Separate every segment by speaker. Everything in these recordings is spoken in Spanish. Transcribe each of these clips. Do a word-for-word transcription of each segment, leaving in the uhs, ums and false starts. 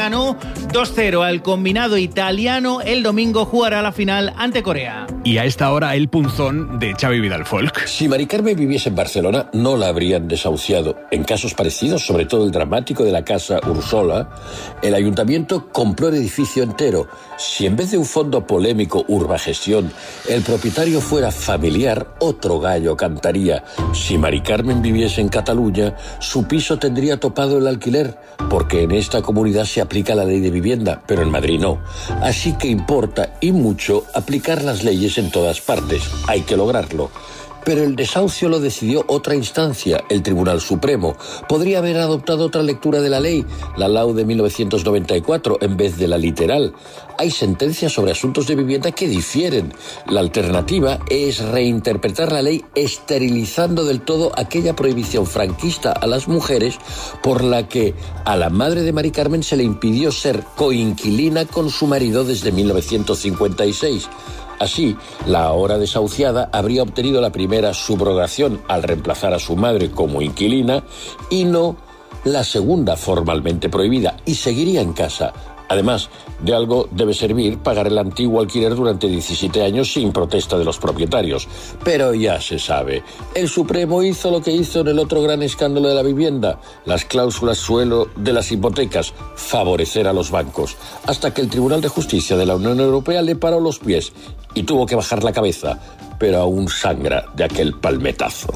Speaker 1: ganó dos cero al combinado italiano. El domingo jugará la final ante Corea.
Speaker 2: Y a esta hora el punzón de Xavi Vidal Folk.
Speaker 3: Si Mari Carmen viviese en Barcelona, no la habrían desahuciado. En casos parecidos, sobre todo el dramático de la Casa Ursola, el ayuntamiento compró el edificio entero. Si en vez de un fondo polémico Urbagestión, el propietario fuera familiar, otro gallo cantaría. Si Mari Carmen viviese en Cataluña, su piso tendría topado el alquiler, porque en esta comunidad se aplica la ley de vivienda, pero en Madrid no. Así que importa, y mucho, aplicar las leyes en todas partes. Hay que lograrlo. Pero el desahucio lo decidió otra instancia, el Tribunal Supremo. Podría haber adoptado otra lectura de la ley, la Lau de mil novecientos noventa y cuatro, en vez de la literal. Hay sentencias sobre asuntos de vivienda que difieren. La alternativa es reinterpretar la ley esterilizando del todo aquella prohibición franquista a las mujeres por la que a la madre de Mari Carmen se le impidió ser coinquilina con su marido desde mil novecientos cincuenta y seis. Así, la ahora desahuciada habría obtenido la primera subrogación al reemplazar a su madre como inquilina y no la segunda formalmente prohibida, y seguiría en casa. Además, de algo debe servir pagar el antiguo alquiler durante diecisiete años sin protesta de los propietarios. Pero ya se sabe, el Supremo hizo lo que hizo en el otro gran escándalo de la vivienda, las cláusulas suelo de las hipotecas, favorecer a los bancos, hasta que el Tribunal de Justicia de la Unión Europea le paró los pies y tuvo que bajar la cabeza, pero aún sangra de aquel palmetazo.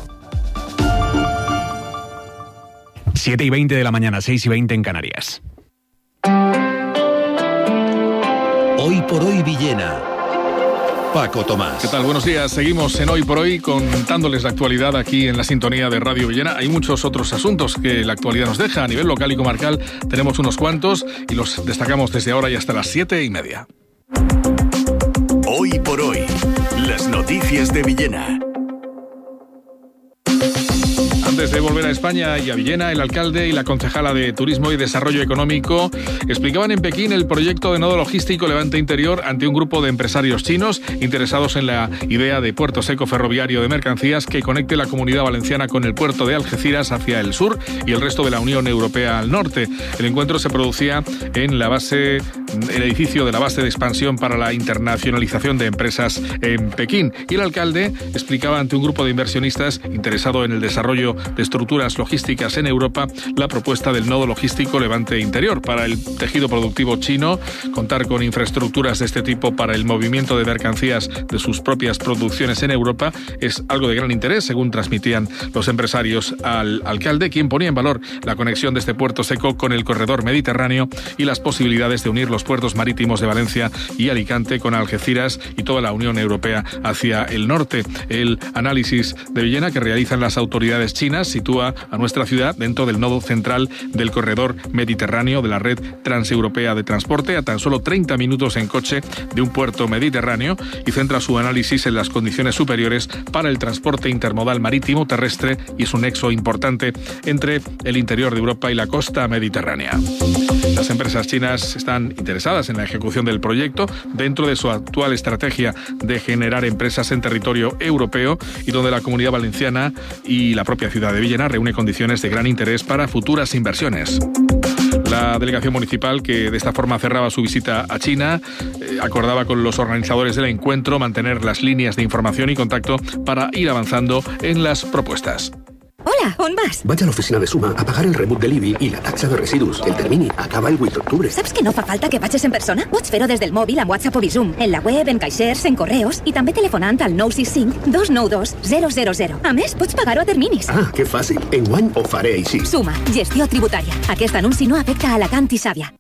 Speaker 2: siete y veinte de la mañana, seis y veinte en Canarias.
Speaker 4: Hoy por hoy Villena. Paco Tomás.
Speaker 5: ¿Qué tal? Buenos días. Seguimos en Hoy por Hoy contándoles la actualidad aquí en la sintonía de Radio Villena. Hay muchos otros asuntos que la actualidad nos deja a nivel local y comarcal. Tenemos unos cuantos y los destacamos desde ahora y hasta las siete y media.
Speaker 4: Hoy por Hoy. Las noticias de Villena.
Speaker 5: Antes de volver a España y a Villena, el alcalde y la concejala de Turismo y Desarrollo Económico explicaban en Pekín el proyecto de nodo logístico Levante Interior ante un grupo de empresarios chinos interesados en la idea de puerto seco ferroviario de mercancías que conecte la Comunidad Valenciana con el puerto de Algeciras hacia el sur y el resto de la Unión Europea al norte. El encuentro se producía en la base, el edificio de la base de expansión para la internacionalización de empresas en Pekín. Y el alcalde explicaba ante un grupo de inversionistas interesado en el desarrollo de estructuras logísticas en Europa la propuesta del nodo logístico Levante Interior. Para el tejido productivo chino, contar con infraestructuras de este tipo para el movimiento de mercancías de sus propias producciones en Europa es algo de gran interés, según transmitían los empresarios al alcalde, quien ponía en valor la conexión de este puerto seco con el corredor mediterráneo y las posibilidades de unir los puertos marítimos de Valencia y Alicante con Algeciras y toda la Unión Europea hacia el norte. El análisis de Villena que realizan las autoridades chinas sitúa a nuestra ciudad dentro del nodo central del corredor mediterráneo de la red transeuropea de transporte, a tan solo treinta minutos en coche de un puerto mediterráneo, y centra su análisis en las condiciones superiores para el transporte intermodal marítimo terrestre y es un nexo importante entre el interior de Europa y la costa mediterránea. Las empresas chinas están interesadas en la ejecución del proyecto dentro de su actual estrategia de generar empresas en territorio europeo y donde la Comunidad Valenciana y la propia ciudad de Villena reúne condiciones de gran interés para futuras inversiones. La delegación municipal, que de esta forma cerraba su visita a China, eh, acordaba con los organizadores del encuentro mantener las líneas de información y contacto para ir avanzando en las propuestas.
Speaker 6: Hola, ¿on vas?
Speaker 7: Vaig a l'oficina de Suma a pagar el rebut de l'I B I i la taxa de residus. El termini acaba el vuit d'octubre.
Speaker 6: Saps que no fa falta que vagis en persona? Pots fer-ho des del mòbil amb WhatsApp o Bizum, en la web, en caixers, en correus i també telefonant al nou sis cinc dos nou dos zero zero zero. A més, pots pagar-ho a terminis.
Speaker 7: Ah, que fàcil. Enguany ho faré així.
Speaker 6: Suma, gestió tributària. Aquest anunci no afecta a Alacant i Sàvia.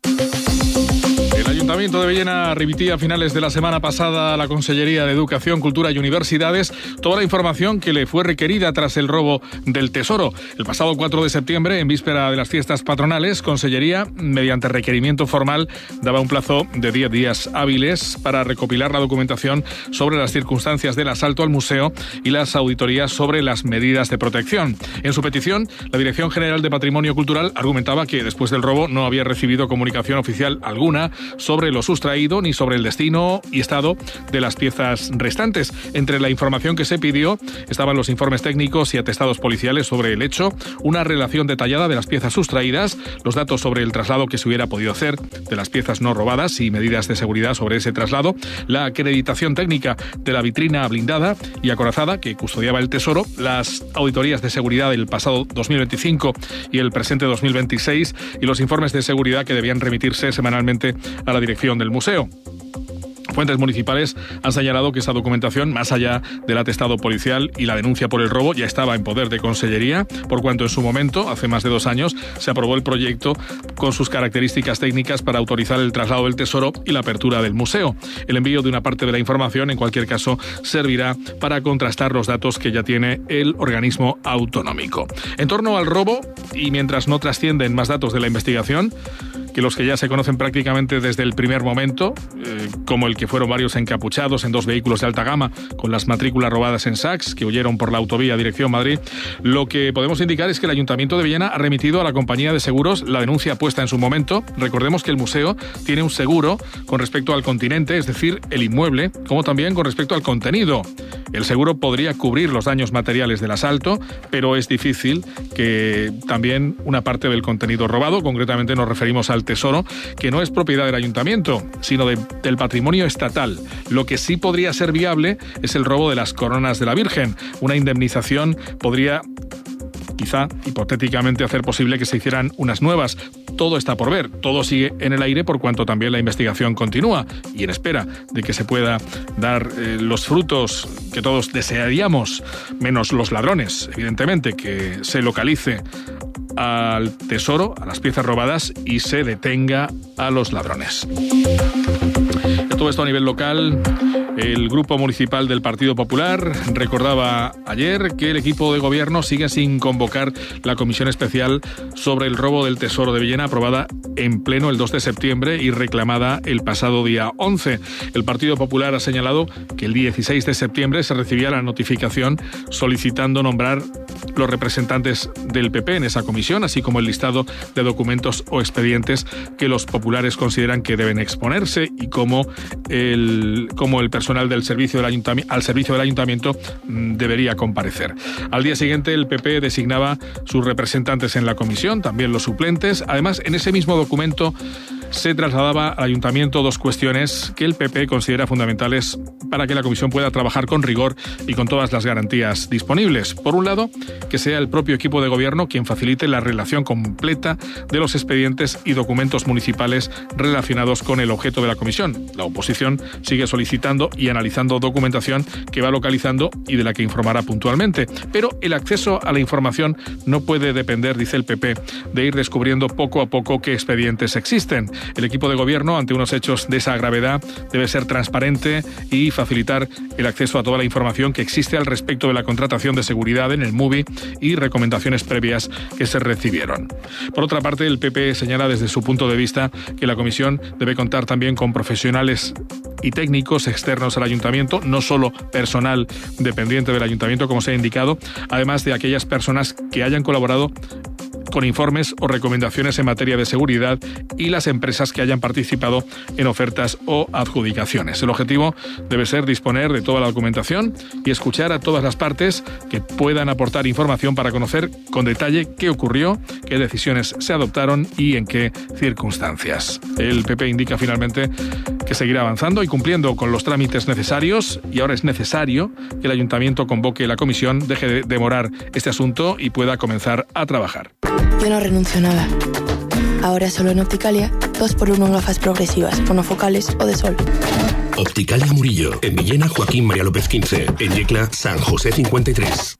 Speaker 5: El Ayuntamiento de Villena remitía a finales de la semana pasada a la Consellería de Educación, Cultura y Universidades toda la información que le fue requerida tras el robo del Tesoro. El pasado cuatro de septiembre, en víspera de las fiestas patronales, Consellería, mediante requerimiento formal, daba un plazo de diez días hábiles para recopilar la documentación sobre las circunstancias del asalto al museo y las auditorías sobre las medidas de protección. En su petición, la Dirección General de Patrimonio Cultural argumentaba que después del robo no había recibido comunicación oficial alguna sobre sobre lo sustraído ni sobre el destino y estado de las piezas restantes. Entre la información que se pidió estaban los informes técnicos y atestados policiales sobre el hecho, una relación detallada de las piezas sustraídas, los datos sobre el traslado que se hubiera podido hacer de las piezas no robadas y medidas de seguridad sobre ese traslado, la acreditación técnica de la vitrina blindada y acorazada que custodiaba el tesoro, las auditorías de seguridad del pasado dos mil veinticinco y el presente dos mil veintiséis y los informes de seguridad que debían remitirse semanalmente a la dirección del museo. Fuentes municipales han señalado que esa documentación, más allá del atestado policial y la denuncia por el robo, ya estaba en poder de Consellería, por cuanto en su momento, hace más de dos años, se aprobó el proyecto con sus características técnicas para autorizar el traslado del tesoro y la apertura del museo. El envío de una parte de la información, en cualquier caso, servirá para contrastar los datos que ya tiene el organismo autonómico. En torno al robo, y mientras no trascienden más datos de la investigación, que los que ya se conocen prácticamente desde el primer momento, eh, como el que fueron varios encapuchados en dos vehículos de alta gama con las matrículas robadas en Saks, que huyeron por la autovía dirección Madrid, lo que podemos indicar es que el Ayuntamiento de Villena ha remitido a la compañía de seguros la denuncia puesta en su momento. Recordemos que el museo tiene un seguro con respecto al continente, es decir, el inmueble, como también con respecto al contenido. El seguro podría cubrir los daños materiales del asalto, pero es difícil que también una parte del contenido robado, concretamente nos referimos al tesoro, que no es propiedad del ayuntamiento, sino de, del patrimonio estatal. Lo que sí podría ser viable es el robo de las coronas de la Virgen. Una indemnización podría, quizá, hipotéticamente, hacer posible que se hicieran unas nuevas. Todo está por ver, todo sigue en el aire por cuanto también la investigación continúa y en espera de que se pueda dar eh, los frutos que todos desearíamos, menos los ladrones, evidentemente, que se localice al tesoro, a las piezas robadas y se detenga a los ladrones. De todo esto a nivel local, el Grupo Municipal del Partido Popular recordaba ayer que el equipo de gobierno sigue sin convocar la comisión especial sobre el robo del Tesoro de Villena, aprobada en pleno el dos de septiembre y reclamada el pasado día once. El Partido Popular ha señalado que el dieciséis de septiembre se recibía la notificación solicitando nombrar los representantes del P P en esa comisión, así como el listado de documentos o expedientes que los populares consideran que deben exponerse y cómo el, cómo el personal del servicio del ayuntamiento, al servicio del ayuntamiento debería comparecer. Al día siguiente el P P designaba sus representantes en la comisión, también los suplentes. Además, en ese mismo documento se trasladaba al ayuntamiento dos cuestiones que el P P considera fundamentales para que la comisión pueda trabajar con rigor y con todas las garantías disponibles. Por un lado, que sea el propio equipo de gobierno quien facilite la relación completa de los expedientes y documentos municipales relacionados con el objeto de la comisión. La oposición sigue solicitando y analizando documentación que va localizando y de la que informará puntualmente. Pero el acceso a la información no puede depender, dice el P P, de ir descubriendo poco a poco qué expedientes existen. El equipo de gobierno, ante unos hechos de esa gravedad, debe ser transparente y facilitar el acceso a toda la información que existe al respecto de la contratación de seguridad en el MUBI y recomendaciones previas que se recibieron. Por otra parte, el P P señala desde su punto de vista que la comisión debe contar también con profesionales y técnicos externos al ayuntamiento, no solo personal dependiente del ayuntamiento, como se ha indicado, además de aquellas personas que hayan colaborado con informes o recomendaciones en materia de seguridad y las empresas que hayan participado en ofertas o adjudicaciones. El objetivo debe ser disponer de toda la documentación y escuchar a todas las partes que puedan aportar información para conocer con detalle qué ocurrió, qué decisiones se adoptaron y en qué circunstancias. El P P indica finalmente que seguirá avanzando y cumpliendo con los trámites necesarios y ahora es necesario que el ayuntamiento convoque la comisión, deje de demorar este asunto y pueda comenzar a trabajar.
Speaker 8: Yo no renuncio a nada. Ahora solo en Opticalia, dos por uno en gafas progresivas, monofocales o de sol.
Speaker 7: Opticalia Murillo, en Villena Joaquín María López quince, en Yecla San José cincuenta y tres.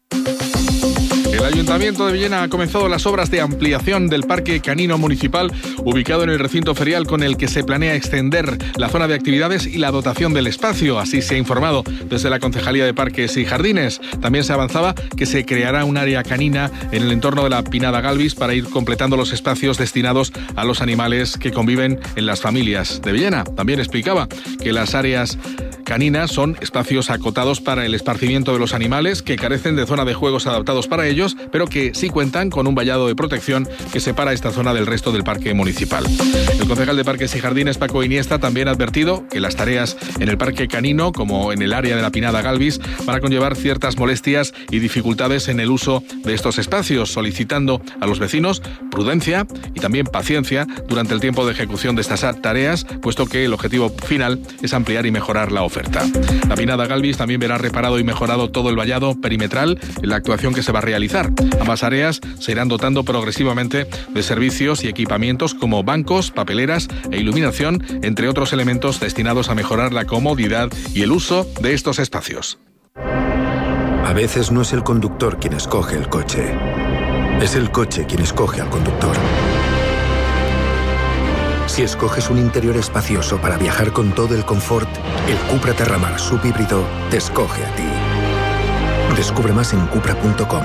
Speaker 5: El Ayuntamiento de Villena ha comenzado las obras de ampliación del Parque Canino Municipal, ubicado en el recinto ferial, con el que se planea extender la zona de actividades y la dotación del espacio. Así se ha informado desde la Concejalía de Parques y Jardines. También se avanzaba que se creará un área canina en el entorno de la Pinada Galvis para ir completando los espacios destinados a los animales que conviven en las familias de Villena. También explicaba que las áreas caninas son espacios acotados para el esparcimiento de los animales que carecen de zona de juegos adaptados para ellos, pero que sí cuentan con un vallado de protección que separa esta zona del resto del parque municipal. El concejal de Parques y Jardines, Paco Iniesta, también ha advertido que las tareas en el parque canino, como en el área de la Pinada Galvis, van a conllevar ciertas molestias y dificultades en el uso de estos espacios, solicitando a los vecinos prudencia y también paciencia durante el tiempo de ejecución de estas tareas, puesto que el objetivo final es ampliar y mejorar la oferta. La Pinada Galvis también verá reparado y mejorado todo el vallado perimetral en la actuación que se va a realizar. Ambas áreas se irán dotando progresivamente de servicios y equipamientos como bancos, papeleras e iluminación, entre otros elementos destinados a mejorar la comodidad y el uso de estos espacios.
Speaker 9: A veces no es el conductor quien escoge el coche, es el coche quien escoge al conductor. Si escoges un interior espacioso para viajar con todo el confort, el Cupra Terramar subhíbrido te escoge a ti. Descubre más en cupra punto com.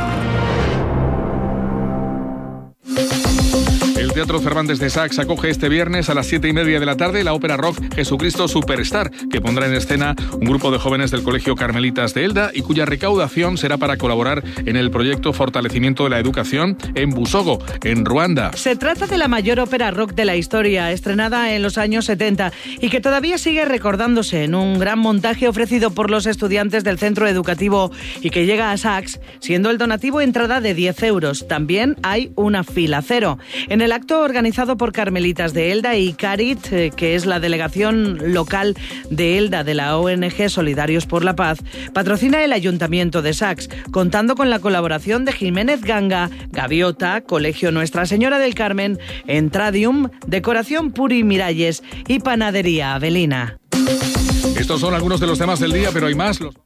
Speaker 5: El Teatro Cervantes de Sax acoge este viernes a las siete y media de la tarde la ópera rock Jesucristo Superstar, que pondrá en escena un grupo de jóvenes del Colegio Carmelitas de Elda y cuya recaudación será para colaborar en el proyecto Fortalecimiento de la Educación en Busogo, en Ruanda.
Speaker 10: Se trata de la mayor ópera rock de la historia, estrenada en los años setenta y que todavía sigue recordándose en un gran montaje ofrecido por los estudiantes del centro educativo y que llega a Sax, siendo el donativo entrada de diez euros. También hay una fila cero. En el acto organizado por Carmelitas de Elda y Carit, que es la delegación local de Elda de la O N G Solidarios por la Paz, patrocina el Ayuntamiento de Sax, contando con la colaboración de Jiménez Ganga, Gaviota, Colegio Nuestra Señora del Carmen, Entradium, Decoración Puri Miralles y Panadería Avelina.
Speaker 5: Estos son algunos de los temas del día, pero hay más. Los...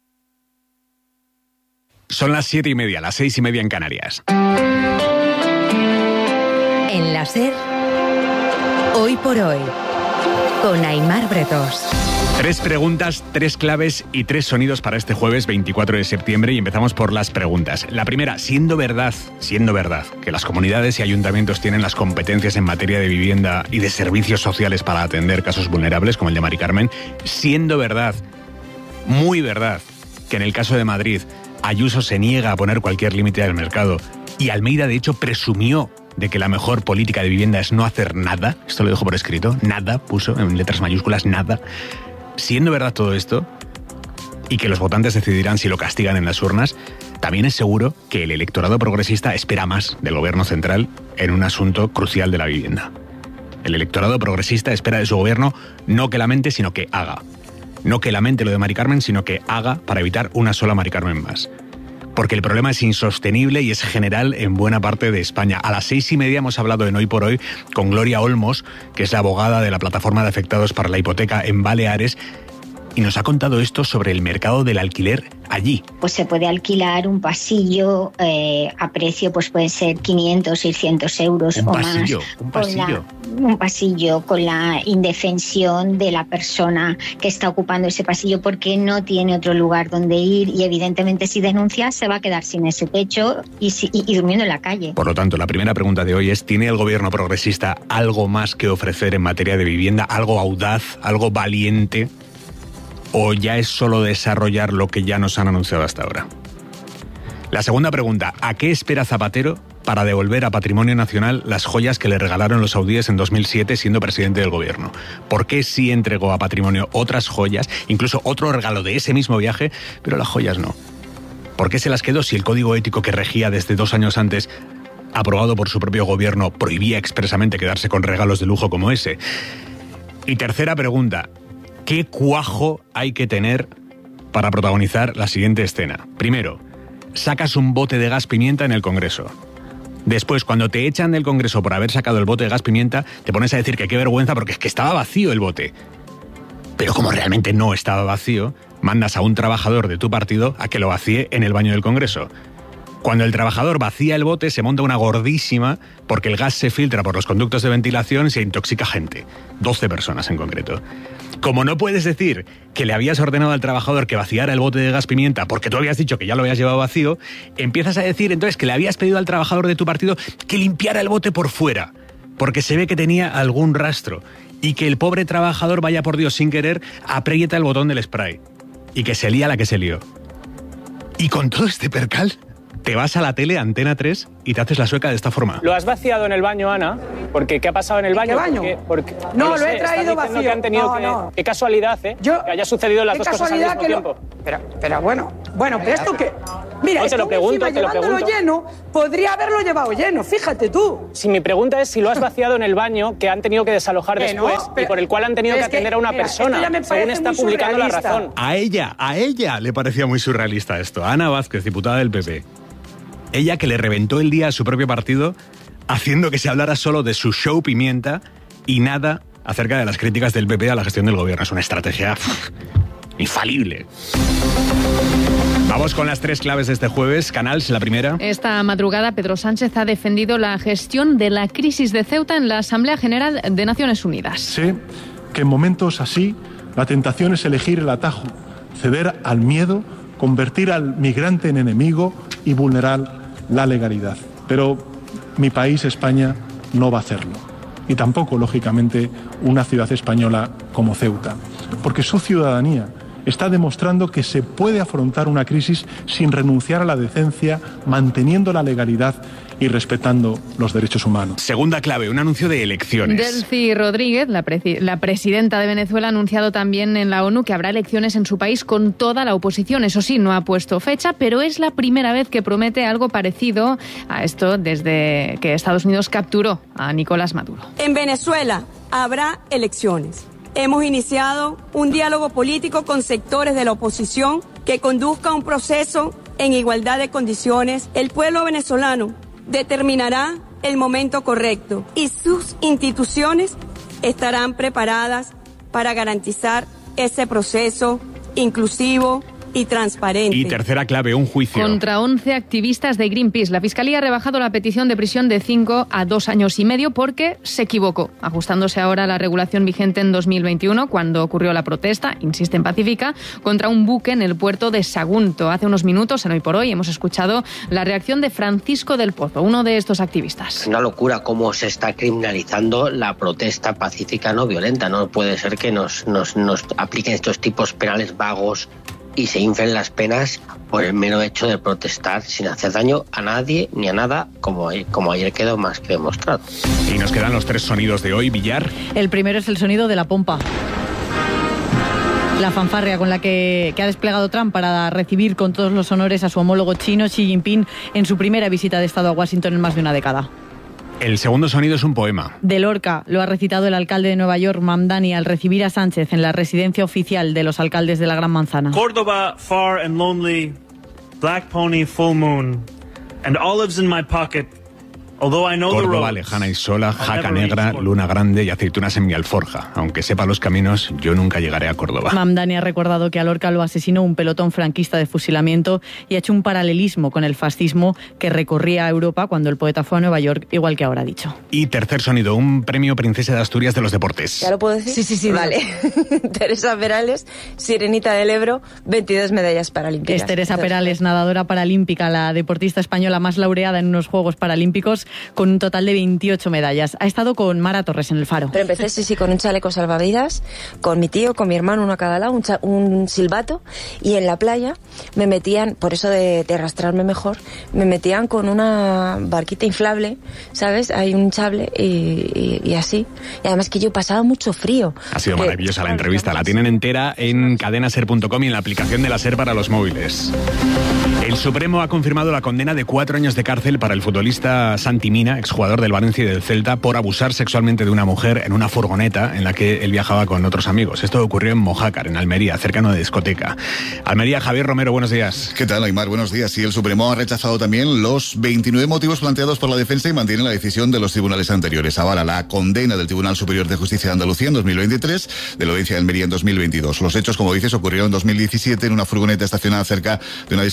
Speaker 2: Son las siete y media, las seis y media en Canarias.
Speaker 11: En la SER, Hoy por Hoy, con Aimar Bretos.
Speaker 2: Tres preguntas, tres claves y tres sonidos para este jueves veinticuatro de septiembre y empezamos por las preguntas. La primera, siendo verdad, siendo verdad que las comunidades y ayuntamientos tienen las competencias en materia de vivienda y de servicios sociales para atender casos vulnerables como el de Mari Carmen, siendo verdad, muy verdad, que en el caso de Madrid Ayuso se niega a poner cualquier límite al mercado y Almeida de hecho presumió de que la mejor política de vivienda es no hacer nada, esto lo dejo por escrito, nada, puso en letras mayúsculas, nada. Siendo verdad todo esto, y que los votantes decidirán si lo castigan en las urnas, también es seguro que el electorado progresista espera más del gobierno central en un asunto crucial de la vivienda. El electorado progresista espera de su gobierno no que lamente, sino que haga. No que lamente lo de Mari Carmen, sino que haga para evitar una sola Mari Carmen más. Porque el problema es insostenible y es general en buena parte de España. A las seis y media hemos hablado en Hoy por Hoy con Gloria Olmos, que es la abogada de la Plataforma de Afectados para la Hipoteca en Baleares, y nos ha contado esto sobre el mercado del alquiler allí.
Speaker 12: Pues se puede alquilar un pasillo eh, a precio, pues puede ser quinientos, seiscientos euros
Speaker 2: un
Speaker 12: o
Speaker 2: pasillo,
Speaker 12: más.
Speaker 2: Un pasillo,
Speaker 12: la, un pasillo con la indefensión de la persona que está ocupando ese pasillo porque no tiene otro lugar donde ir y evidentemente si denuncia se va a quedar sin ese techo y, y, y durmiendo en la calle.
Speaker 2: Por lo tanto, la primera pregunta de hoy es, ¿tiene el gobierno progresista algo más que ofrecer en materia de vivienda? ¿Algo audaz, algo valiente? ¿O ya es solo desarrollar lo que ya nos han anunciado hasta ahora? La segunda pregunta, ¿a qué espera Zapatero para devolver a Patrimonio Nacional las joyas que le regalaron los saudíes en dos mil siete siendo presidente del gobierno? ¿Por qué sí entregó a Patrimonio otras joyas, incluso otro regalo de ese mismo viaje, pero las joyas no? ¿Por qué se las quedó si el código ético que regía desde dos años antes, aprobado por su propio gobierno, prohibía expresamente quedarse con regalos de lujo como ese? Y tercera pregunta, ¿qué cuajo hay que tener para protagonizar la siguiente escena? Primero, sacas un bote de gas pimienta en el Congreso. Después, cuando te echan del Congreso por haber sacado el bote de gas pimienta, te pones a decir que qué vergüenza porque es que estaba vacío el bote. Pero como realmente no estaba vacío, mandas a un trabajador de tu partido a que lo vacíe en el baño del Congreso. Cuando el trabajador vacía el bote, se monta una gordísima porque el gas se filtra por los conductos de ventilación y se intoxica gente. doce personas en concreto. Como no puedes decir que le habías ordenado al trabajador que vaciara el bote de gas pimienta porque tú habías dicho que ya lo habías llevado vacío, empiezas a decir entonces que le habías pedido al trabajador de tu partido que limpiara el bote por fuera. porque se ve que tenía algún rastro y que el pobre trabajador, vaya por Dios, sin querer, aprieta el botón del spray y que se lía la que se lió. Y con todo este percal, te vas a la tele, Antena tres, y te haces la sueca de esta forma.
Speaker 13: ¿Lo has vaciado en el baño, Ana? Porque ¿qué ha pasado en el baño?
Speaker 14: ¿Qué baño?
Speaker 13: Porque, porque,
Speaker 14: no,
Speaker 13: no
Speaker 14: lo,
Speaker 13: lo sé,
Speaker 14: he traído vacío.
Speaker 13: Que han tenido
Speaker 14: no,
Speaker 13: que,
Speaker 14: no.
Speaker 13: Qué casualidad, ¿eh?
Speaker 14: Yo,
Speaker 13: que haya sucedido las
Speaker 14: qué
Speaker 13: dos cosas al mismo
Speaker 14: que
Speaker 13: tiempo.
Speaker 14: Lo, pero, pero bueno, bueno, pero esto que... Mira,
Speaker 13: no,
Speaker 14: es
Speaker 13: te lo
Speaker 14: que
Speaker 13: pregunto,
Speaker 14: encima
Speaker 13: te lo
Speaker 14: llevándolo
Speaker 13: pregunto.
Speaker 14: lleno, podría haberlo llevado lleno, fíjate tú.
Speaker 13: Si mi pregunta es si lo has vaciado en el baño que han tenido que desalojar
Speaker 14: Eh, no,
Speaker 13: después
Speaker 14: pero-
Speaker 13: y por el cual han tenido que
Speaker 14: es que,
Speaker 13: atender a una
Speaker 14: mira,
Speaker 13: persona,
Speaker 14: esto ya me
Speaker 13: según
Speaker 14: parece
Speaker 13: está
Speaker 14: muy
Speaker 13: publicando La
Speaker 14: surrealista.
Speaker 13: Razón.
Speaker 2: A ella, a ella le parecía muy surrealista esto. Ana Vázquez, diputada del P P. Ella que le reventó el día a su propio partido haciendo que se hablara solo de su show pimienta y nada acerca de las críticas del P P a la gestión del gobierno. Es una estrategia pff, infalible. Vamos con las tres claves de este jueves. Canals, la primera.
Speaker 15: Esta madrugada Pedro Sánchez ha defendido la gestión de la crisis de Ceuta en la Asamblea General de Naciones Unidas.
Speaker 16: Sé que en momentos así la tentación es elegir el atajo, ceder al miedo, convertir al migrante en enemigo y vulnerar la legalidad. Pero mi país, España, no va a hacerlo. Y tampoco, lógicamente, una ciudad española como Ceuta. Porque su ciudadanía está demostrando que se puede afrontar una crisis sin renunciar a la decencia, manteniendo la legalidad y respetando los derechos humanos.
Speaker 2: Segunda clave, un anuncio de elecciones.
Speaker 15: Delcy Rodríguez, la, presi- la presidenta de Venezuela, ha anunciado también en la ONU que habrá elecciones en su país con toda la oposición. Eso sí, no ha puesto fecha, pero es la primera vez que promete algo parecido a esto desde que Estados Unidos capturó a Nicolás Maduro.
Speaker 17: En Venezuela habrá elecciones. Hemos iniciado un diálogo político con sectores de la oposición que conduzca a un proceso en igualdad de condiciones. El pueblo venezolano determinará el momento correcto y sus instituciones estarán preparadas para garantizar ese proceso inclusivo y transparente.
Speaker 2: Y tercera clave, un juicio.
Speaker 15: Contra once activistas de Greenpeace. La Fiscalía ha rebajado la petición de prisión de cinco a dos años y medio porque se equivocó, ajustándose ahora a la regulación vigente en dos mil veintiuno, cuando ocurrió la protesta, insiste en Pacífica, contra un buque en el puerto de Sagunto. Hace unos minutos, en Hoy por Hoy, hemos escuchado la reacción de Francisco del Pozo, uno de estos activistas.
Speaker 18: Es una locura cómo se está criminalizando la protesta pacífica no violenta. No puede ser que nos, nos, nos apliquen estos tipos penales vagos y se inflen las penas por el mero hecho de protestar sin hacer daño a nadie ni a nada, como, como ayer quedó más que demostrado.
Speaker 2: Y nos quedan los tres sonidos de hoy, Villar.
Speaker 10: El primero es el sonido de la pompa. La fanfarria con la que, que ha desplegado Trump para recibir con todos los honores a su homólogo chino Xi Jinping en su primera visita de Estado a Washington en más de una década.
Speaker 2: El segundo sonido es un poema.
Speaker 10: De Lorca lo ha recitado el alcalde de Nueva York, Mamdani, al recibir a Sánchez en la residencia oficial de los alcaldes de la Gran Manzana.
Speaker 19: Córdoba, far and lonely, black pony, full moon, and olives in my pocket. Although I know the
Speaker 2: Córdoba,
Speaker 19: roads,
Speaker 2: lejana y sola, jaca
Speaker 19: never
Speaker 2: negra,
Speaker 19: reach
Speaker 2: luna grande y aceitunas en mi alforja. Aunque sepa los caminos, yo nunca llegaré a Córdoba.
Speaker 10: Mamdani ha recordado que a Lorca lo asesinó un pelotón franquista de fusilamiento y ha hecho un paralelismo con el fascismo que recorría Europa cuando el poeta fue a Nueva York, igual que ahora ha dicho.
Speaker 2: Y tercer sonido, un premio Princesa de Asturias de los deportes.
Speaker 20: ¿Ya lo puedo decir?
Speaker 10: Sí, sí, sí.
Speaker 20: Vale. Teresa Perales, Sirenita del Ebro, veintidós medallas paralímpicas.
Speaker 10: Es Teresa
Speaker 20: Entonces,
Speaker 10: Perales, nadadora paralímpica, la deportista española más laureada en unos Juegos Paralímpicos, con un total de veintiocho medallas. Ha estado con Mara Torres en el Faro.
Speaker 20: Pero empecé, sí, sí, con un chaleco salvavidas, con mi tío, con mi hermano, uno a cada lado, un, cha- un silbato, y en la playa me metían, por eso de, de arrastrarme mejor, me metían con una barquita inflable, ¿sabes? Hay un chable y, y, y así. Y además que yo pasaba mucho frío.
Speaker 2: Ha sido
Speaker 20: Porque,
Speaker 2: maravillosa la entrevista. La tienen entera en cadenaser punto com y en la aplicación de la SER para los móviles. El Supremo ha confirmado la condena de cuatro años de cárcel para el futbolista Santi Mina, exjugador del Valencia y del Celta, por abusar sexualmente de una mujer en una furgoneta en la que él viajaba con otros amigos. Esto ocurrió en Mojácar, en Almería, cercano de discoteca. Almería, Javier Romero, buenos días.
Speaker 21: ¿Qué tal, Aymar? Buenos días. Sí, el Supremo ha rechazado también los veintinueve motivos planteados por la defensa y mantiene la decisión de los tribunales anteriores. Avala la condena del Tribunal Superior de Justicia de Andalucía en dos mil veintitrés, de la Audiencia de Almería en dos mil veintidós. Los hechos, como dices, ocurrieron en dos mil diecisiete en una furgoneta estacionada cerca de una discoteca en el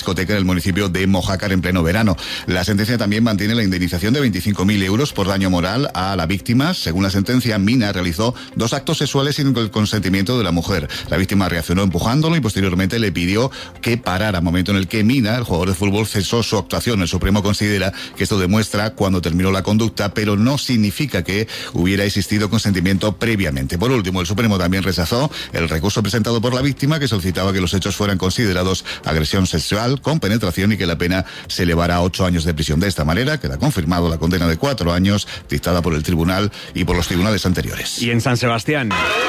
Speaker 21: del municipio de Mojácar en pleno verano. La sentencia también mantiene la indemnización de veinticinco mil euros por daño moral a la víctima. Según la sentencia, Mina realizó dos actos sexuales sin el consentimiento de la mujer. La víctima reaccionó empujándolo y posteriormente le pidió que parara, momento en el que Mina, el jugador de fútbol, cesó su actuación. El Supremo considera que esto demuestra cuando terminó la conducta, pero no significa que hubiera existido consentimiento previamente. Por último, el Supremo también rechazó el recurso presentado por la víctima, que solicitaba que los hechos fueran considerados agresión sexual con penetración y que la pena se elevara a ocho años de prisión. De esta manera queda confirmado la condena de cuatro años dictada por el tribunal y por los tribunales anteriores.
Speaker 2: Y en San Sebastián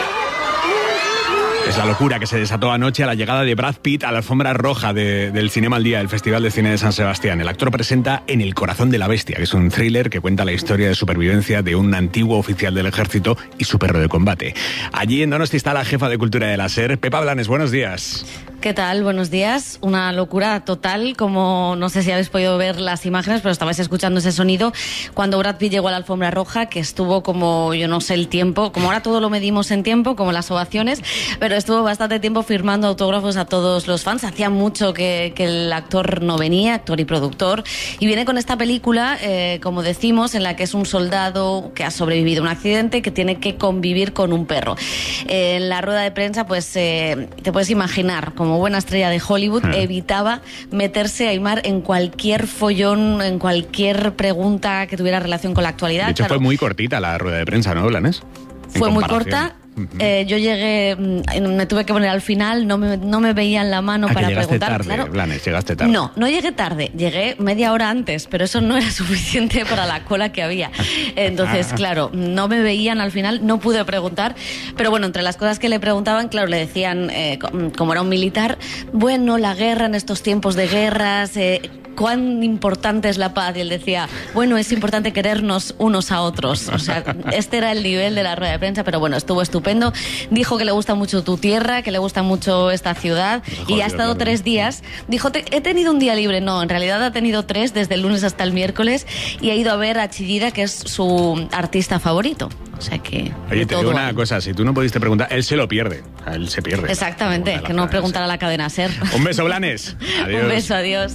Speaker 2: es la locura que se desató anoche a la llegada de Brad Pitt a la alfombra roja de, del Cinema al Día, el Festival de Cine de San Sebastián. El actor presenta En el corazón de la bestia, que es un thriller que cuenta la historia de supervivencia de un antiguo oficial del ejército y su perro de combate. Allí en Donosti está la jefa de cultura de la SER, Pepa Blanes. Buenos días.
Speaker 1: ¿Qué tal? Buenos días. Una locura total, como no sé si habéis podido ver las imágenes, pero estabais escuchando ese sonido cuando Brad Pitt llegó a la alfombra roja, que estuvo como, yo no sé el tiempo, como ahora todo lo medimos en tiempo, como las ovaciones, pero estuvo bastante tiempo firmando autógrafos a todos los fans. Hacía mucho que, que el actor no venía, actor y productor, y viene con esta película, eh, como decimos, en la que es un soldado que ha sobrevivido a un accidente, que tiene que convivir con un perro. Eh, en la rueda de prensa, pues eh, te puedes imaginar, como buena estrella de Hollywood, hmm. evitaba meterse, Aimar, en cualquier follón, en cualquier pregunta que tuviera relación con la actualidad.
Speaker 2: De hecho,
Speaker 1: claro,
Speaker 2: fue muy cortita la rueda de prensa, ¿no, Blanes?
Speaker 1: Fue muy corta. Eh, yo llegué, me tuve que poner al final, no me, no me veían la mano
Speaker 2: ah,
Speaker 1: para
Speaker 2: que llegaste
Speaker 1: preguntar.
Speaker 2: Tarde,
Speaker 1: claro.
Speaker 2: Blanes, llegaste tarde.
Speaker 1: No, no llegué tarde, llegué media hora antes, pero eso no era suficiente para la cola que había. Entonces, claro, no me veían al final, no pude preguntar, pero bueno, entre las cosas que le preguntaban, claro, le decían, eh, como era un militar, bueno, la guerra en estos tiempos de guerras, eh, ¿cuán importante es la paz? Y él decía, bueno, es importante querernos unos a otros. O sea, este era el nivel de la rueda de prensa, pero bueno, estuvo estupendo. Dijo que le gusta mucho tu tierra, que le gusta mucho esta ciudad, Joder, y ha estado claro. tres días. Dijo, he tenido un día libre. No, en realidad ha tenido tres, desde el lunes hasta el miércoles, y ha ido a ver a Chillida, que es su artista favorito. O sea que...
Speaker 2: Oye, te digo una cosa, si tú no pudiste preguntar, él se lo pierde. Él se pierde.
Speaker 1: Exactamente, que no preguntara a la cadena SER.
Speaker 2: Un beso, Blanes. Adiós.
Speaker 1: Un beso, adiós.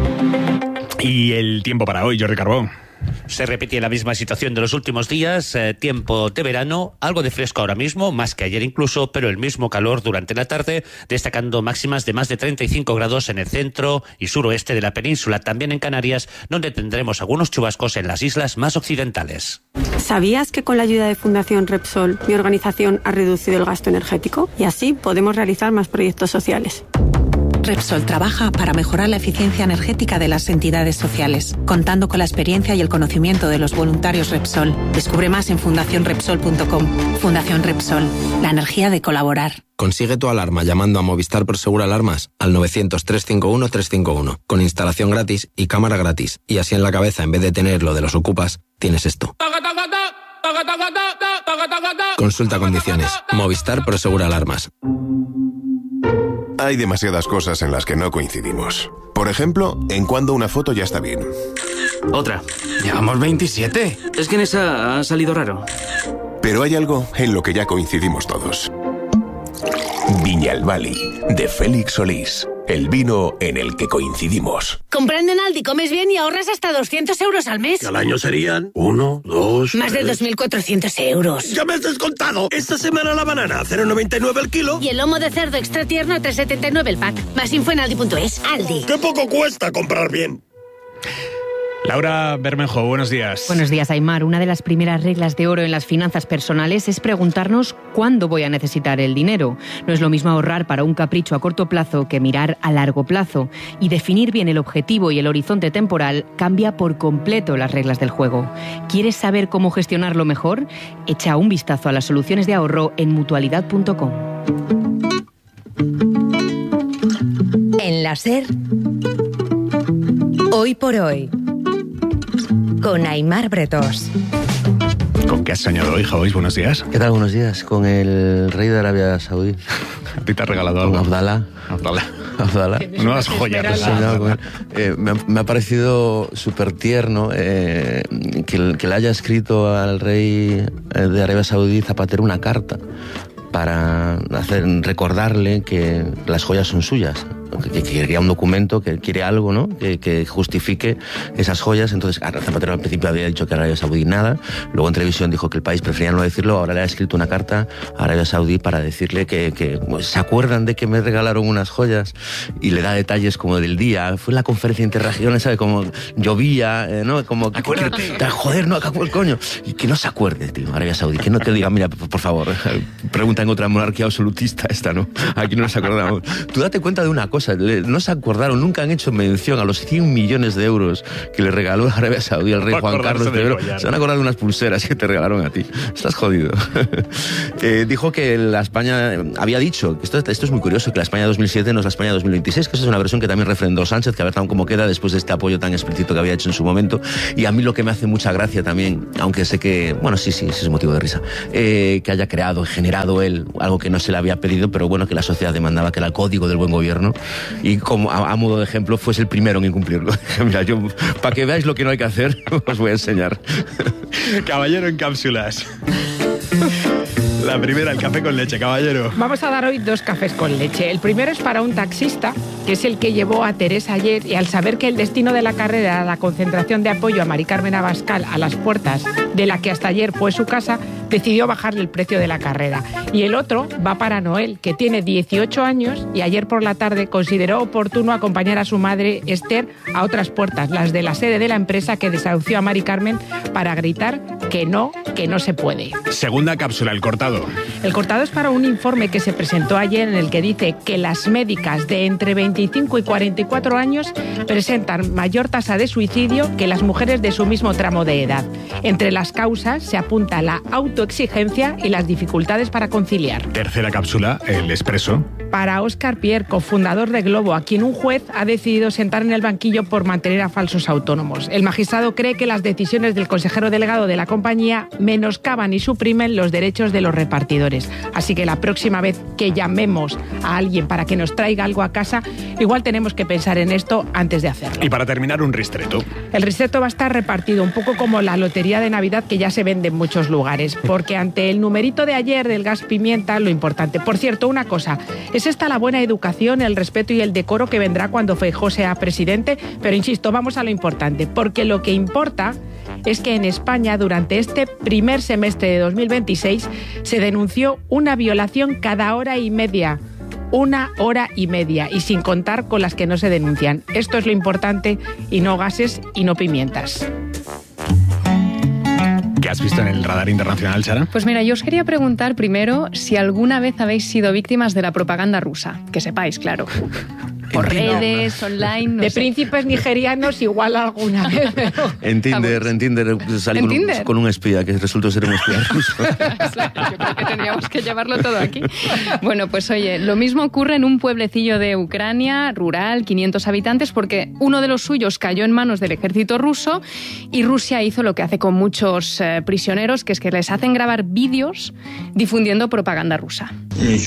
Speaker 2: Y el tiempo para hoy, Jordi Carbó.
Speaker 22: Se repite la misma situación de los últimos días, eh, tiempo de verano, algo de fresco ahora mismo, más que ayer incluso, pero el mismo calor durante la tarde, destacando máximas de más de treinta y cinco grados en el centro y suroeste de la península, también en Canarias, donde tendremos algunos chubascos en las islas más occidentales.
Speaker 17: ¿Sabías que con la ayuda de Fundación Repsol, mi organización ha reducido el gasto energético? Y así podemos realizar más proyectos sociales.
Speaker 23: Repsol trabaja para mejorar la eficiencia energética de las entidades sociales, contando con la experiencia y el conocimiento de los voluntarios Repsol. Descubre más en fundación repsol punto com. Fundación Repsol, la energía de colaborar.
Speaker 24: Consigue tu alarma llamando a Movistar Prosegur Alarmas al novecientos, trescientos cincuenta y uno, trescientos cincuenta y uno, con instalación gratis y cámara gratis. Y así en la cabeza, en vez de tener lo de los ocupas, tienes esto. Consulta condiciones. Movistar Prosegur Alarmas.
Speaker 25: Hay demasiadas cosas en las que no coincidimos. Por ejemplo, en cuando una foto ya está bien.
Speaker 26: Otra. Llevamos veintisiete. Es que en esa ha salido raro.
Speaker 25: Pero hay algo en lo que ya coincidimos todos. Viñalbali, de Félix Solís. El vino en el que coincidimos.
Speaker 27: Comprando en Aldi comes bien y ahorras hasta doscientos euros al mes.
Speaker 28: Que al año serían uno, dos...
Speaker 27: Más
Speaker 28: tres...
Speaker 27: de dos mil cuatrocientos euros.
Speaker 28: ¡Ya me has descontado! Esta semana la banana a cero coma noventa y nueve el kilo.
Speaker 27: Y el lomo de cerdo extra tierno a tres coma setenta y nueve el pack. Más info en aldi punto es. Aldi.
Speaker 28: ¡Qué poco cuesta comprar bien!
Speaker 2: Laura Bermejo, buenos días.
Speaker 29: Buenos días, Aimar. Una de las primeras reglas de oro en las finanzas personales es preguntarnos cuándo voy a necesitar el dinero. No es lo mismo ahorrar para un capricho a corto plazo que mirar a largo plazo. Y definir bien el objetivo y el horizonte temporal cambia por completo las reglas del juego. ¿Quieres saber cómo gestionarlo mejor? Echa un vistazo a las soluciones de ahorro en mutualidad punto com.
Speaker 11: En la SER, Hoy por Hoy, con Aimar Bretós.
Speaker 2: ¿Con qué has soñado hoy, Jois? Buenos días.
Speaker 30: ¿Qué tal? Buenos días. Con el rey de Arabia Saudí.
Speaker 2: ¿A ti te ha regalado algo?
Speaker 30: Con Abdalá.
Speaker 2: Abdalá.
Speaker 30: Abdalá.
Speaker 2: Nuevas joyas.
Speaker 30: Eh, me, me ha parecido súper tierno eh, que, que le haya escrito al rey de Arabia Saudí Zapatero una carta. para hacer recordarle que las joyas son suyas, que quería un documento, que quiere algo, ¿no? Que, que justifique esas joyas. Entonces, Zapatero al principio había dicho que Arabia Saudí nada, luego en televisión dijo que el país prefería no decirlo, ahora le ha escrito una carta a Arabia Saudí para decirle que, que pues, se acuerdan de que me regalaron unas joyas, y le da detalles como del día, fue en la conferencia interregional, ¿sabe? Como llovía, eh, ¿no? Como, acuérdate. Que, joder, no, el coño. Y que no se acuerde, tío, Arabia Saudí, que no te diga, mira, por, por favor, pregunta en otra monarquía absolutista esta, ¿no? Aquí no nos acordamos. Tú date cuenta de una cosa, no se acordaron, nunca han hecho mención a los cien millones de euros que le regaló Arabia Saudí al rey Juan Carlos primero. Se van a acordar de unas pulseras que te regalaron a ti. Estás jodido. eh, dijo que la España, había dicho, esto, esto es muy curioso, que la España dos mil siete no es la España dos mil veintiséis, que eso es una versión que también refrendó Sánchez, que a ver cómo queda después de este apoyo tan explícito que había hecho en su momento. Y a mí lo que me hace mucha gracia también, aunque sé que, bueno, sí, sí, sí es motivo de risa, eh, que haya creado, generado él algo que no se le había pedido, pero bueno, que la sociedad demandaba, que era el código del buen gobierno. Y como a, a modo de ejemplo, fuese el primero en incumplirlo. Mira, yo, para que veáis lo que no hay que hacer, os voy a enseñar.
Speaker 2: Caballero en cápsulas. La primera, el café con leche, caballero.
Speaker 3: Vamos a dar hoy dos cafés con leche. El primero es para un taxista, que es el que llevó a Teresa ayer, y al saber que el destino de la carrera era la concentración de apoyo a Mari Carmen Abascal a las puertas de la que hasta ayer fue su casa, decidió bajarle el precio de la carrera. Y el otro va para Noel, que tiene dieciocho años y ayer por la tarde consideró oportuno acompañar a su madre Esther a otras puertas, las de la sede de la empresa que desahució a Mari Carmen, para gritar que no, que no se puede.
Speaker 2: Segunda cápsula, el cortado.
Speaker 3: El cortado es para un informe que se presentó ayer en el que dice que las médicas de entre veinticinco y cuarenta y cuatro años presentan mayor tasa de suicidio que las mujeres de su mismo tramo de edad. Entre las causas se apunta la autoexigencia y las dificultades para conciliar.
Speaker 2: Tercera cápsula, el expreso.
Speaker 3: Para Óscar Pierre, cofundador de Globo, a quien un juez ha decidido sentar en el banquillo por mantener a falsos autónomos. El magistrado cree que las decisiones del consejero delegado de la compañía menoscaban y suprimen los derechos de los repartidores. Así que la próxima vez que llamemos a alguien para que nos traiga algo a casa, igual tenemos que pensar en esto antes de hacerlo.
Speaker 2: Y para terminar, un ristreto.
Speaker 3: El ristreto va a estar repartido un poco como la lotería de Navidad, que ya se vende en muchos lugares, porque ante el numerito de ayer del gas pimienta, lo importante. Por cierto, una cosa, es esta la buena educación, el respeto y el decoro que vendrá cuando Feijóo sea presidente, pero insisto, vamos a lo importante, porque lo que importa es que en España durante este primer semestre de dos mil veintiséis se denunció una violación cada hora y media. Una hora y media, y sin contar con las que no se denuncian. Esto es lo importante, y no gases y no pimientas.
Speaker 2: ¿Qué has visto en el radar internacional, Sara?
Speaker 15: Pues mira, yo os quería preguntar primero si alguna vez habéis sido víctimas de la propaganda rusa. Que sepáis, claro. Por redes, online, no
Speaker 3: De
Speaker 15: sé.
Speaker 3: príncipes nigerianos igual alguna vez. Pero...
Speaker 30: En Tinder, en Tinder salí
Speaker 15: ¿En
Speaker 30: con,
Speaker 15: Tinder?
Speaker 30: Un, con un espía, que resultó ser un espía ruso.
Speaker 15: Yo creo que teníamos que llevarlo todo aquí. Bueno, pues oye, lo mismo ocurre en un pueblecillo de Ucrania, rural, quinientos habitantes, porque uno de los suyos cayó en manos del ejército ruso y Rusia hizo lo que hace con muchos eh, prisioneros, que es que les hacen grabar vídeos difundiendo propaganda rusa.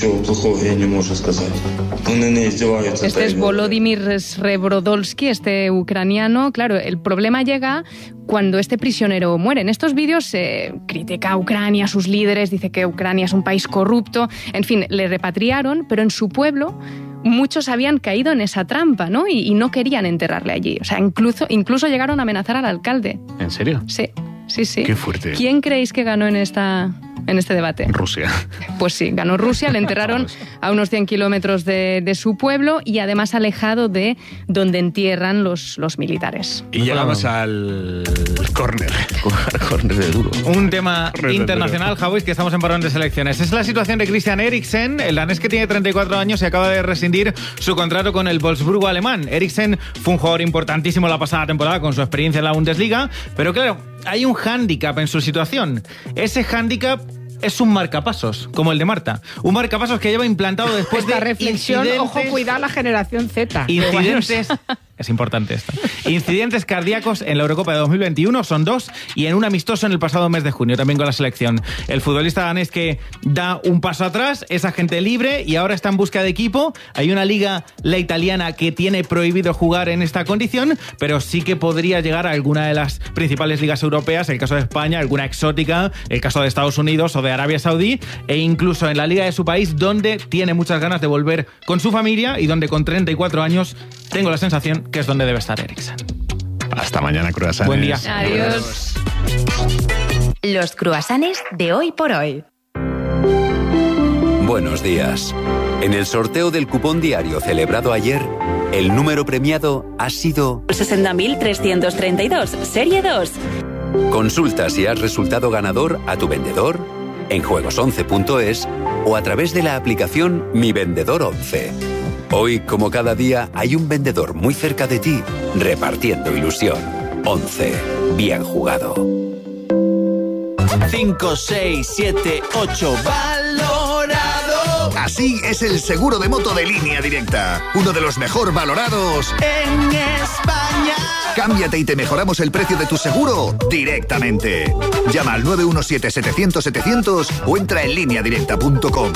Speaker 15: Este es Volodymyr Srebrodolsky, este ucraniano. Claro, el problema llega cuando este prisionero muere. En estos vídeos se critica a Ucrania, a sus líderes, dice que Ucrania es un país corrupto. En fin, le repatriaron, pero en su pueblo muchos habían caído en esa trampa, ¿no? Y, y no querían enterrarle allí. O sea, incluso, incluso llegaron a amenazar al alcalde.
Speaker 2: ¿En serio?
Speaker 15: Sí, sí, sí.
Speaker 2: Qué fuerte.
Speaker 15: ¿Quién creéis que ganó en esta... en este debate?
Speaker 2: Rusia.
Speaker 15: Pues sí, ganó Rusia, le enterraron a unos cien kilómetros de, de su pueblo y además alejado de donde entierran los, los militares.
Speaker 2: Y llegamos al córner.
Speaker 30: Córner de duro.
Speaker 4: Un tema internacional, Javi, que estamos en parón de selecciones. Es la situación de Christian Eriksen, el danés que tiene treinta y cuatro años y acaba de rescindir su contrato con el Wolfsburgo alemán. Eriksen fue un jugador importantísimo la pasada temporada con su experiencia en la Bundesliga, pero claro, hay un hándicap en su situación. Ese hándicap es un marcapasos, como el de Marta. Un marcapasos que lleva implantado después
Speaker 3: Esta
Speaker 4: de
Speaker 3: reflexión,
Speaker 4: incidentes,
Speaker 3: ojo, cuidado la generación Z.
Speaker 4: incidentes Es importante esto. Incidentes cardíacos en la Eurocopa de dos mil veintiuno son dos y en un amistoso en el pasado mes de junio, también con la selección. El futbolista danés que da un paso atrás es agente libre y ahora está en busca de equipo. Hay una liga, la italiana, que tiene prohibido jugar en esta condición, pero sí que podría llegar a alguna de las principales ligas europeas, el caso de España, alguna exótica, el caso de Estados Unidos o de Arabia Saudí, e incluso en la liga de su país, donde tiene muchas ganas de volver con su familia y donde con treinta y cuatro años tengo la sensación que es donde debe estar Eriksen.
Speaker 2: Hasta mañana, cruasanes.
Speaker 4: Buen día.
Speaker 15: Adiós.
Speaker 11: Los cruasanes de hoy por hoy.
Speaker 5: Buenos días. En el sorteo del cupón diario celebrado ayer, el número premiado ha sido
Speaker 6: sesenta mil trescientos treinta y dos, serie dos.
Speaker 5: Consulta si has resultado ganador a tu vendedor, en juegos once punto es o a través de la aplicación Mi Vendedor once. Hoy, como cada día, hay un vendedor muy cerca de ti, repartiendo ilusión. once. Bien jugado.
Speaker 7: cinco, seis, siete, ocho. ¡Valorado!
Speaker 8: Así es el seguro de moto de Línea Directa. Uno de los mejor valorados
Speaker 7: en España.
Speaker 8: Cámbiate y te mejoramos el precio de tu seguro directamente. Llama al nueve uno siete, setecientos, setecientos o entra en línea directa punto com.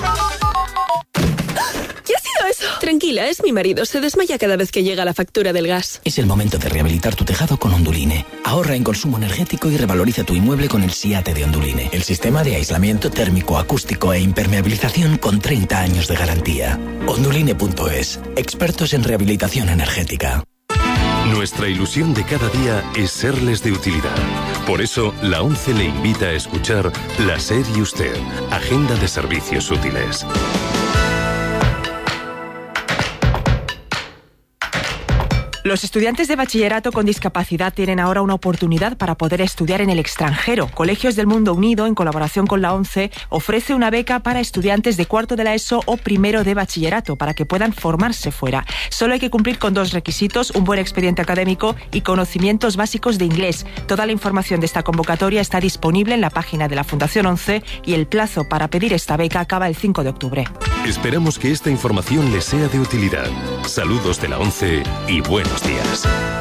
Speaker 9: Eso. Tranquila, es mi marido. Se desmaya cada vez que llega la factura del gas.
Speaker 12: Es el momento de rehabilitar tu tejado con Onduline. Ahorra en consumo energético y revaloriza tu inmueble con el SIATE de Onduline. El sistema de aislamiento térmico, acústico e impermeabilización con treinta años de garantía. Onduline punto es. Expertos en rehabilitación energética.
Speaker 13: Nuestra ilusión de cada día es serles de utilidad. Por eso, la ONCE le invita a escuchar La SER y Usted, Agenda de Servicios Útiles.
Speaker 14: Los estudiantes de bachillerato con discapacidad tienen ahora una oportunidad para poder estudiar en el extranjero. Colegios del Mundo Unido, en colaboración con la ONCE, ofrece una beca para estudiantes de cuarto de la ESO o primero de bachillerato para que puedan formarse fuera. Solo hay que cumplir con dos requisitos: un buen expediente académico y conocimientos básicos de inglés. Toda la información de esta convocatoria está disponible en la página de la Fundación ONCE y el plazo para pedir esta beca acaba el cinco de octubre.
Speaker 13: Esperamos que esta información les sea de utilidad. Saludos de la ONCE y buenos días.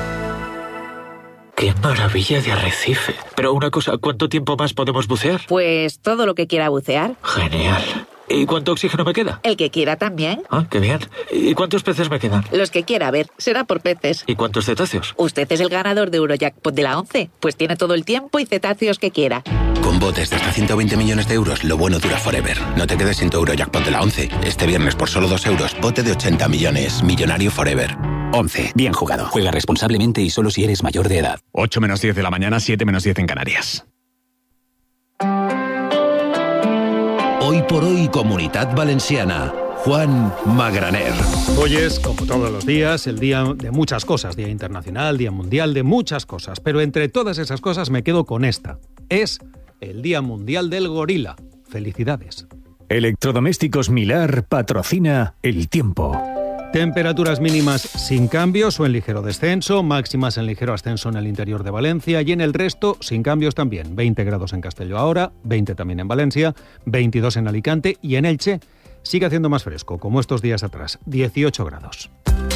Speaker 16: ¡Qué maravilla de arrecife! Pero una cosa, ¿cuánto tiempo más podemos bucear?
Speaker 18: Pues todo lo que quiera bucear.
Speaker 16: Genial. ¿Y cuánto oxígeno me queda?
Speaker 18: El que quiera también.
Speaker 16: Ah, qué bien. ¿Y cuántos peces me quedan?
Speaker 18: Los que quiera, a ver, será por peces.
Speaker 16: ¿Y cuántos cetáceos?
Speaker 18: Usted es el ganador de Eurojackpot de la ONCE, pues tiene todo el tiempo y cetáceos que quiera.
Speaker 31: Con botes de hasta ciento veinte millones de euros, lo bueno dura forever. No te quedes sin tu Eurojackpot de la ONCE. Este viernes por solo dos euros, bote de ochenta millones. Millonario forever.
Speaker 32: once. Bien jugado. Juega responsablemente y solo si eres mayor de edad.
Speaker 2: ocho menos diez de la mañana, siete menos diez en Canarias.
Speaker 33: Hoy por hoy, Comunidad Valenciana. Juan Magraner.
Speaker 34: Hoy es, como todos los días, el día de muchas cosas. Día internacional, día mundial, de muchas cosas. Pero entre todas esas cosas me quedo con esta. Es el Día Mundial del Gorila. Felicidades.
Speaker 35: Electrodomésticos Milar patrocina El Tiempo.
Speaker 34: Temperaturas mínimas sin cambios o en ligero descenso, máximas en ligero ascenso en el interior de Valencia y en el resto sin cambios también. veinte grados en Castelló ahora, veinte también en Valencia, veintidós en Alicante y en Elche sigue haciendo más fresco, como estos días atrás, dieciocho grados.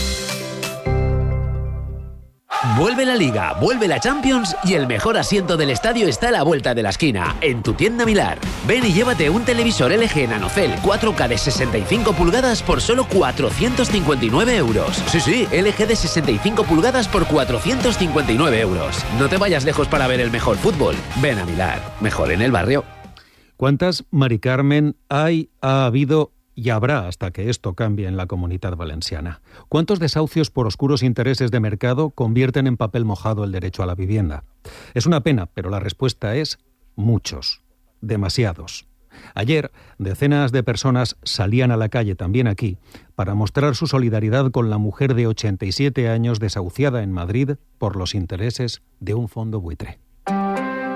Speaker 36: Vuelve la Liga, vuelve la Champions y el mejor asiento del estadio está a la vuelta de la esquina, en tu tienda Milar. Ven y llévate un televisor L G NanoCell cuatro K de sesenta y cinco pulgadas por solo cuatrocientos cincuenta y nueve euros. Sí, sí, L G de sesenta y cinco pulgadas por cuatrocientos cincuenta y nueve euros. No te vayas lejos para ver el mejor fútbol. Ven a Milar, mejor en el barrio.
Speaker 34: ¿Cuántas Mari Carmen hay, ha habido y habrá hasta que esto cambie en la Comunidad Valenciana? ¿Cuántos desahucios por oscuros intereses de mercado convierten en papel mojado el derecho a la vivienda? Es una pena, pero la respuesta es muchos, demasiados. Ayer, decenas de personas salían a la calle, también aquí, para mostrar su solidaridad con la mujer de ochenta y siete años desahuciada en Madrid por los intereses de un fondo buitre.